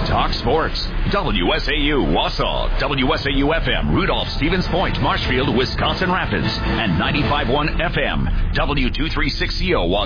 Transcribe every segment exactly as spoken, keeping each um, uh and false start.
Talk Sports. W S A U Wausau, W S A U F M, Rudolph, Stevens Point, Marshfield, Wisconsin Rapids, and ninety-five point one F M, W two thirty-six C O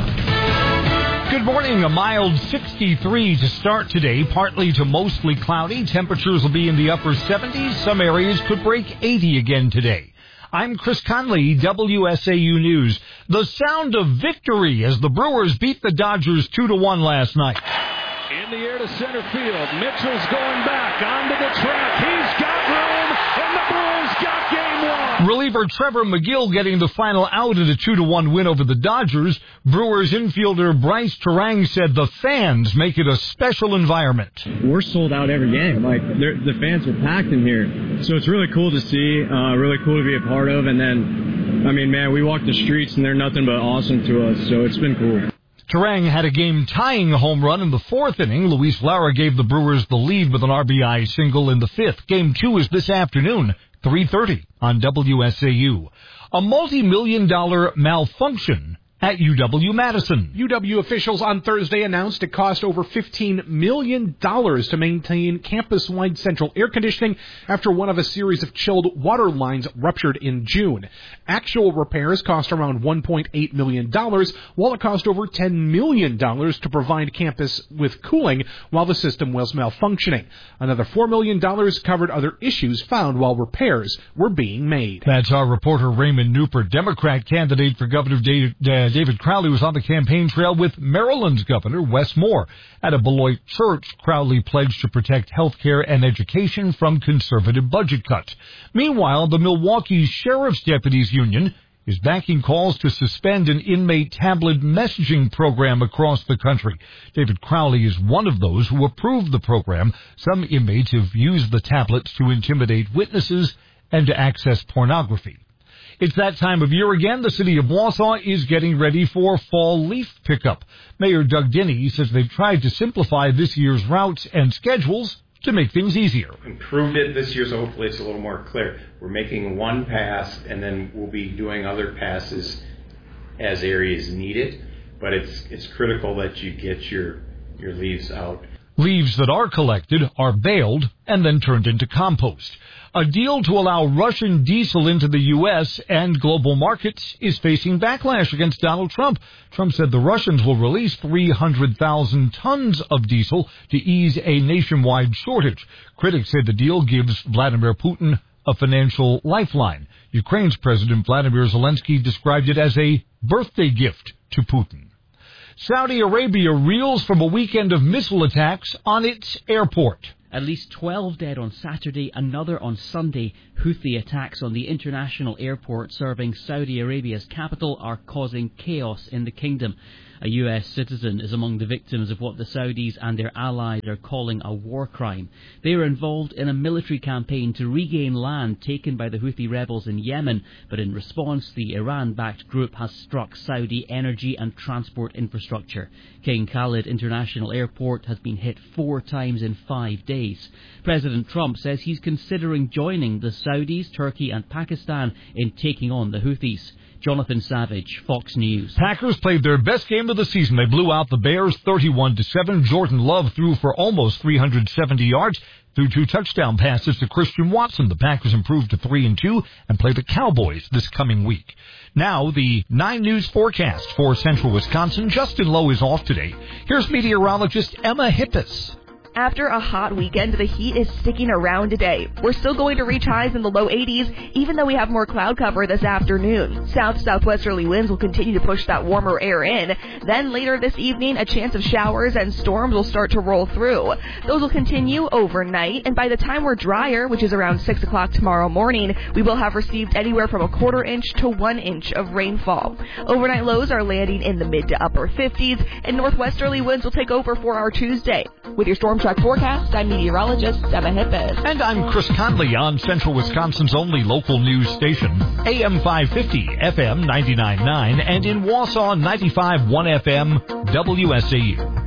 Wausau. Good morning. A mild sixty-three to start today, partly to mostly cloudy. Temperatures will be in the upper seventies. Some areas could break eighty again today. I'm Chris Conley, W S A U News. The sound of victory as the Brewers beat the Dodgers two to one last night. In the air to center field. Mitchell's going back onto the track. He's got room, and the Brewers got game one. Reliever Trevor McGill getting the final out in a two to one win over the Dodgers. Brewers infielder Bryce Terang said the fans make it a special environment. We're sold out every game. Like, the fans are packed in here. So it's really cool to see, uh, really cool to be a part of. And then, I mean, man, we walk the streets and they're nothing but awesome to us. So it's been cool. Terang had a game-tying home run in the fourth inning. Luis Lara gave the Brewers the lead with an R B I single in the fifth. Game two is this afternoon, three thirty on W S A U. A multi-million dollar malfunction at U W-Madison. U W officials on Thursday announced it cost over fifteen million dollars to maintain campus-wide central air conditioning after one of a series of chilled water lines ruptured in June. Actual repairs cost around one point eight million dollars, while it cost over ten million dollars to provide campus with cooling while the system was malfunctioning. Another four million dollars covered other issues found while repairs were being made. That's our reporter Raymond Newport. Democrat candidate for Governor David uh, David Crowley was on the campaign trail with Maryland's Governor Wes Moore. At a Beloit church, Crowley pledged to protect health care and education from conservative budget cuts. Meanwhile, the Milwaukee Sheriff's Deputies Union is backing calls to suspend an inmate tablet messaging program across the country. David Crowley is one of those who approved the program. Some inmates have used the tablets to intimidate witnesses and to access pornography. It's that time of year again. The city of Wausau is getting ready for fall leaf pickup. Mayor Doug Denny says they've tried to simplify this year's routes and schedules to make things easier. Improved it this year, so hopefully it's a little more clear. We're making one pass, and then we'll be doing other passes as areas need it. But it's it's critical that you get your your leaves out. Leaves that are collected are baled and then turned into compost. A deal to allow Russian diesel into the U S and global markets is facing backlash against Donald Trump. Trump said the Russians will release three hundred thousand tons of diesel to ease a nationwide shortage. Critics say the deal gives Vladimir Putin a financial lifeline. Ukraine's President Vladimir Zelensky described it as a birthday gift to Putin. Saudi Arabia reels from a weekend of missile attacks on its airport. At least twelve dead on Saturday, another on Sunday. Houthi attacks on the international airport serving Saudi Arabia's capital are causing chaos in the kingdom. A U S citizen is among the victims of what the Saudis and their allies are calling a war crime. They are involved in a military campaign to regain land taken by the Houthi rebels in Yemen, but in response the Iran-backed group has struck Saudi energy and transport infrastructure. King Khalid International Airport has been hit four times in five days. President Trump says he's considering joining the Saudis, Turkey and Pakistan in taking on the Houthis. Jonathan Savage, Fox News. Packers played their best game of the season. They blew out the Bears thirty-one to seven. Jordan Love threw for almost three hundred seventy yards, threw two touchdown passes to Christian Watson. The Packers improved to three and two and play the Cowboys this coming week. Now, the nine News forecast for central Wisconsin. Justin Lowe is off today. Here's meteorologist Emma Hippis. After a hot weekend, the heat is sticking around today. We're still going to reach highs in the low eighties, even though we have more cloud cover this afternoon. South-southwesterly winds will continue to push that warmer air in. Then later this evening, a chance of showers and storms will start to roll through. Those will continue overnight, and by the time we're drier, which is around six o'clock tomorrow morning, we will have received anywhere from a quarter inch to one inch of rainfall. Overnight lows are landing in the mid to upper fifties, and northwesterly winds will take over for our Tuesday. With your storm track forecast, I'm meteorologist Emma Hippis. And I'm Chris Conley on Central Wisconsin's only local news station, A M five fifty, F M ninety-nine point nine, and in Wausau, ninety-five point one F M, W S A U.